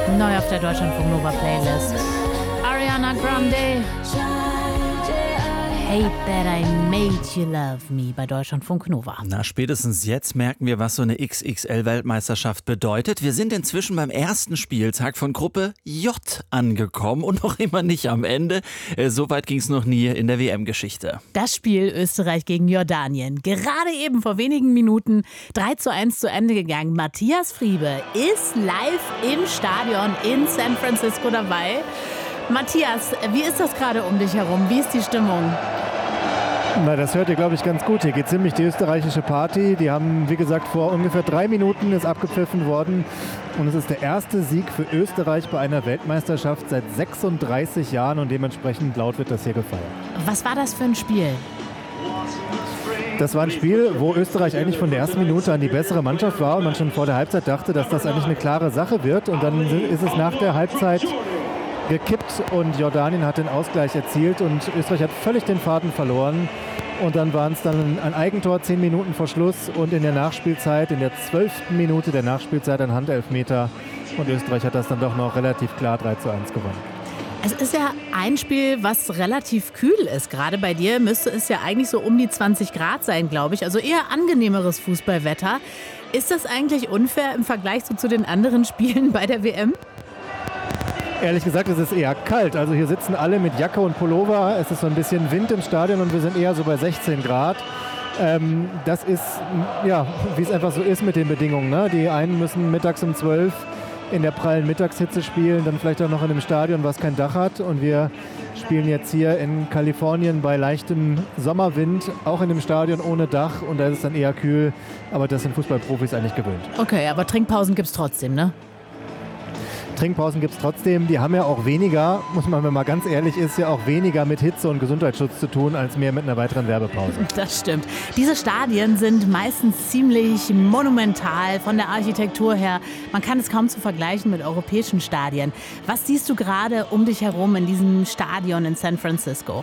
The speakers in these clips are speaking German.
Neu auf der Deutschlandfunk Nova Playlist. Ariana Grande. Hate that I made you love me bei Deutschlandfunk Nova. Na, spätestens jetzt merken wir, was so eine XXL-Weltmeisterschaft bedeutet. Wir sind inzwischen beim ersten Spieltag von Gruppe J angekommen und noch immer nicht am Ende. So weit ging es noch nie in der WM-Geschichte. Das Spiel Österreich gegen Jordanien. Gerade eben vor wenigen Minuten 3:1 zu Ende gegangen. Matthias Friebe ist live im Stadion in San Francisco dabei. Matthias, wie ist das gerade um dich herum? Wie ist die Stimmung? Na, das hört ihr, glaube ich, ganz gut. Hier geht ziemlich die österreichische Party. Die haben, wie gesagt, vor ungefähr 3 Minuten ist abgepfiffen worden. Und es ist der erste Sieg für Österreich bei einer Weltmeisterschaft seit 36 Jahren. Und dementsprechend laut wird das hier gefeiert. Was war das für ein Spiel? Das war ein Spiel, wo Österreich eigentlich von der ersten Minute an die bessere Mannschaft war und man schon vor der Halbzeit dachte, dass das eigentlich eine klare Sache wird. Und dann ist es nach der Halbzeit gekippt und Jordanien hat den Ausgleich erzielt und Österreich hat völlig den Faden verloren. Und dann waren es dann ein Eigentor 10 Minuten vor Schluss und in der Nachspielzeit, in der 12. Minute der Nachspielzeit ein Handelfmeter. Und Österreich hat das dann doch noch relativ klar 3:1 gewonnen. Es ist ja ein Spiel, was relativ kühl ist. Gerade bei dir müsste es ja eigentlich so um die 20 Grad sein, glaube ich. Also eher angenehmeres Fußballwetter. Ist das eigentlich unfair im Vergleich so zu den anderen Spielen bei der WM? Ehrlich gesagt, es ist eher kalt. Also hier sitzen alle mit Jacke und Pullover. Es ist so ein bisschen Wind im Stadion und wir sind eher so bei 16 Grad. Das ist, ja, wie es einfach so ist mit den Bedingungen. Ne? Die einen müssen mittags um 12 in der prallen Mittagshitze spielen, dann vielleicht auch noch in einem Stadion, was kein Dach hat. Und wir spielen jetzt hier in Kalifornien bei leichtem Sommerwind, auch in einem Stadion ohne Dach. Und da ist es dann eher kühl. Aber das sind Fußballprofis eigentlich gewöhnt. Okay, aber Trinkpausen gibt es trotzdem, ne? Trinkpausen gibt es trotzdem. Die haben ja auch weniger, muss man, wenn man ganz ehrlich ist, ja auch weniger mit Hitze und Gesundheitsschutz zu tun, als mehr mit einer weiteren Werbepause. Das stimmt. Diese Stadien sind meistens ziemlich monumental von der Architektur her. Man kann es kaum zu vergleichen mit europäischen Stadien. Was siehst du gerade um dich herum in diesem Stadion in San Francisco?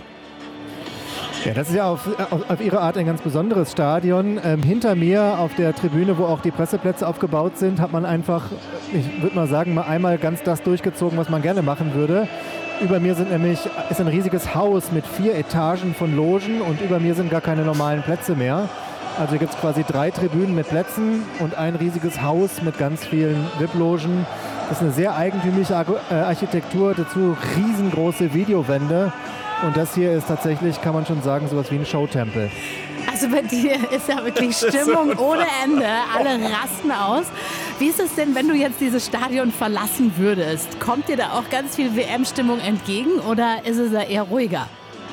Ja, das ist ja auf ihre Art ein ganz besonderes Stadion. Hinter mir auf der Tribüne, wo auch die Presseplätze aufgebaut sind, hat man einfach, ich würde mal sagen, mal einmal ganz das durchgezogen, was man gerne machen würde. Über mir ist ein riesiges Haus mit 4 Etagen von Logen und über mir sind gar keine normalen Plätze mehr. Also hier gibt es quasi 3 Tribünen mit Plätzen und ein riesiges Haus mit ganz vielen VIP-Logen. Das ist eine sehr eigentümliche Architektur, dazu riesengroße Videowände. Und das hier ist tatsächlich, kann man schon sagen, sowas wie ein Showtempel. Also bei dir ist ja wirklich Stimmung ohne Ende. Alle rasten aus. Wie ist es denn, wenn du jetzt dieses Stadion verlassen würdest? Kommt dir da auch ganz viel WM-Stimmung entgegen oder ist es da eher ruhiger?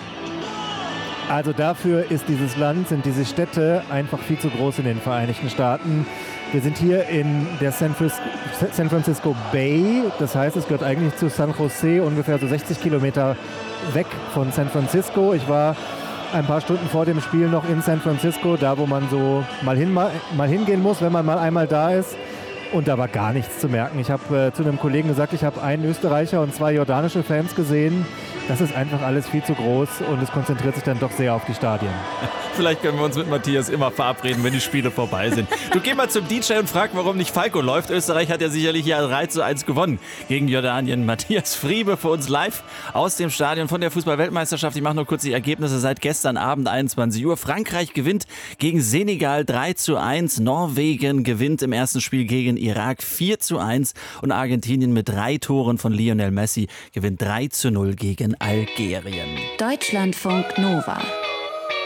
Also dafür ist dieses Land, sind diese Städte einfach viel zu groß in den Vereinigten Staaten. Wir sind hier in der San Francisco Bay. Das heißt, es gehört eigentlich zu San Jose, ungefähr so 60 Kilometer weg von San Francisco. Ich war ein paar Stunden vor dem Spiel noch in San Francisco, da wo man so mal hingehen muss, wenn man mal einmal da ist. Und da war gar nichts zu merken. Ich habe zu einem Kollegen gesagt, ich habe einen Österreicher und 2 jordanische Fans gesehen. Das ist einfach alles viel zu groß und es konzentriert sich dann doch sehr auf die Stadien. Vielleicht können wir uns mit Matthias immer verabreden, wenn die Spiele vorbei sind. Du geh mal zum DJ und frag, warum nicht Falco läuft. Österreich hat ja sicherlich hier 3:1 gewonnen gegen Jordanien. Matthias Friebe für uns live aus dem Stadion von der Fußball-Weltmeisterschaft. Ich mache nur kurz die Ergebnisse seit gestern Abend 21 Uhr. Frankreich gewinnt gegen Senegal 3:1. Norwegen gewinnt im ersten Spiel gegen Irak 4:1. Und Argentinien mit 3 Toren von Lionel Messi gewinnt 3:0 gegen Algerien. Deutschlandfunk Nova.